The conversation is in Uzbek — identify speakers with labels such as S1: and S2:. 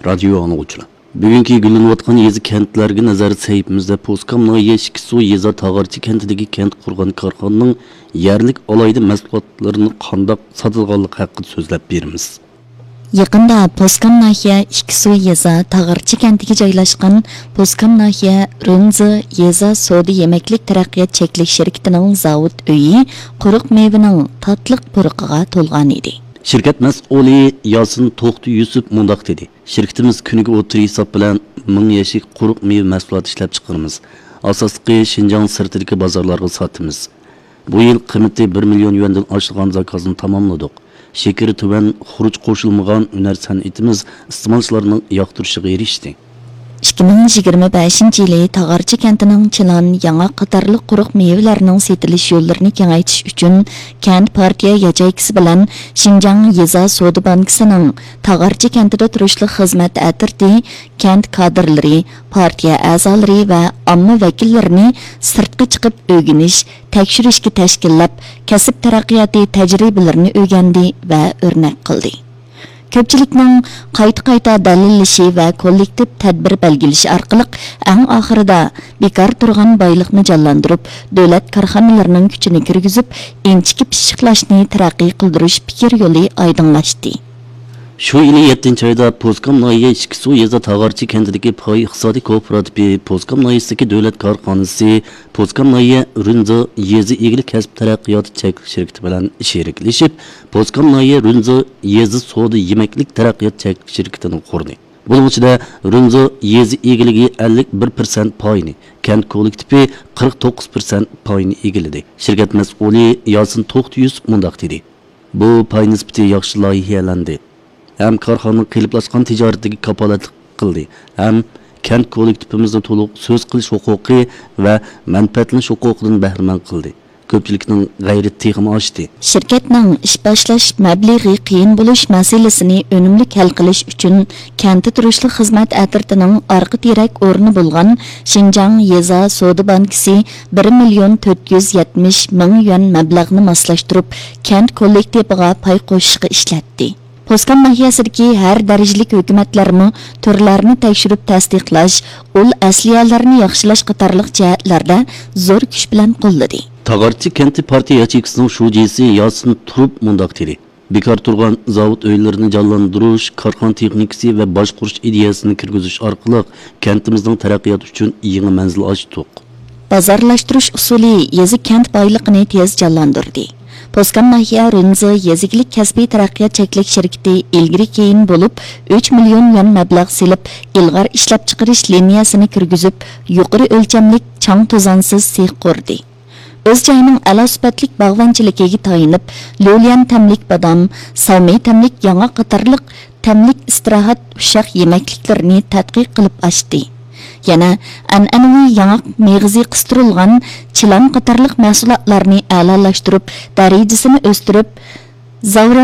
S1: Radio anlıqçılar. Bugünkü gülünüvatqan yezi kentlerge nazar sayıpımızda Poskamna Yeşkisu Yeza Tağarçı kentidagi kent qurgan karxananing yerlik alaydı mahsulotlarini qandaq satılganlık haqqında sözlep berimiz.
S2: Yaqında Poskam nahiye İksu Yeza Tağarçı kentiga joylashgan Poskam nahiye Runzi Yeza Sodi Yemeklik Taraqqiyot Cheklik şirketining zavod uyi quruq mevaning tatliq puruqiga to'lgan edi.
S1: Şirket mas'uli Yasin To'xti Yusuf mundaq dedi. Şirketimiz kuniga o'tir hisob bilan 1000 yashik quruq meva mahsulot ishlab chiqaramiz. Asosqi Xinjiang sirtidagi bozorlarga sotamiz. Bu yil qiymati 1 million yuandan oshgan zakazını tamamladik. Şekeri tuban xuruj qo'shilmagan hunar san'atimiz iste'molchilarning yoqtirishiga erishdi.
S2: 2025 yılı Tağarçı kentining Chilan yangi qatorliq quruq mevalarning setilish yo'llarini kengaytirish uchun kent partiya yajaykisi bilan Xinjiang Yeza Soda bankisining Tağarçı kentida turishli xizmat atirdi kent kadrlari, partiya a'zolari va omma vakillarini sirtqa chiqib o'rganish, tekshirishga tashkillab, kasb taraqqiyoti tajribalarini o'rgandi va o'rnak qildi. Köpçülüknىڭ qayta dəlilləşi və kollektiv tədbir belgilişi arqılıq ən axırda bekar turğan baylıqni canlandırıb, dövlət karxanalarının küçünü kirgizib, enchiki pishiqlashni taraqqiy qildirish fikir yo'li aydınlaşdı.
S1: Şu yılı 7. ayda Poskam Nahiye İşkisu Yeza Tağarçı kentidagi pay iqtisodiy kooperativi Poskam Nahiyesidagi davlat korxonasi Poskam Nahiye Runzi Yezi eglik kasb taraqqiyoti cheklik shirkati bilan sheriklashib Poskam Nahiye Runzi Yezi Soda Yemeklik taraqqiyot cheklik shirkatini qurdi. Bunun ichida Runzi Yezi egligi 51% payini, kent kollektivi 49% payini egiladi. Shirkat mas'uli Yasin To'xti Yusuf mundaq dedi. Bu pay nisbati yaxshi loyihalandi. Hem karxananing qiliblasgan tijoratdagi kapolatlik qildi. Hem kent kollektivimizda to'liq so'z qilish huquqi va manfaatlanish huquqidan bahramand qildi. Ko'pchilikning g'ayrati texim oshdi.
S2: Shirkatning ish boshlash mablag'i qiyin bo'lish masalasini unumli hal qilish uchun kentda turishli xizmat atirtining orqa terak o'rni bo'lgan Xinjiang Yeza Soda bankisi 1 million 470 ming yuan mablag'ni moslashtirib, kent kollektiviga pay qo'shishga ishlatdi. Poskam nahiyesidagi har darajalik hukumatlarmi turlarni tekshirib tasdiqlash, ul asliyalarni yaxshilash qatorliq jihatlarda zo'r kuch bilan qo'lladi.
S1: Tağarçı kenti partiya yachiksining shujisi Yasin Turib mundaq dedi. Bekar turgan zavod uylarini canlandirish, korxona texnikasi va boshqurish ideyasini kirgizish orqali kentimizning taraqqiyoti uchun yangi manzil ochdik.
S2: Bozorlashtirish usuli yezi kent boyligini tez canlandirdi. Poskam nahiye Runzi Yeziklik kasbiy taraqqiyot cheklik shirkati ilgari keyin bo'lib 3 million yuan mablag' silib, ilg'or ishlab chiqarish liniyasini kirgizib, yuqori o'lchamlik chang to'zonsiz sex qurdi. O'z joyining a'lo sifatlik bog'vanchiligiga tayinib, lo'liyan tamlik badam, savmey tamlik yangi qatorliq tamlik istirohat ushaq yemekliklarini tadqiq qilib ochdi. Yana an'anaviy yangi meg'izi qistirilgan chilan qatorliq mahsulotlarni a'lolashtirib, darajasini o'stirib,